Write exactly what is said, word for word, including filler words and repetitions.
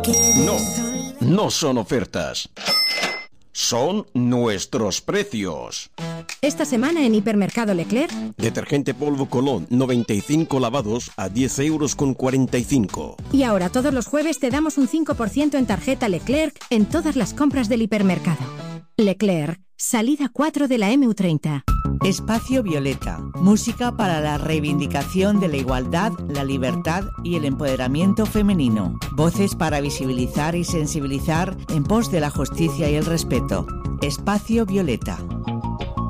No, no son ofertas. Son nuestros precios. Esta semana en Hipermercado Leclerc, detergente polvo Colón noventa y cinco lavados a diez euros con cuarenta y cinco. Y ahora todos los jueves te damos un cinco por ciento en tarjeta Leclerc en todas las compras del hipermercado. Leclerc, salida cuatro de la eme u treinta. Espacio Violeta, música para la reivindicación de la igualdad, la libertad y el empoderamiento femenino. Voces para visibilizar y sensibilizar en pos de la justicia y el respeto. Espacio Violeta.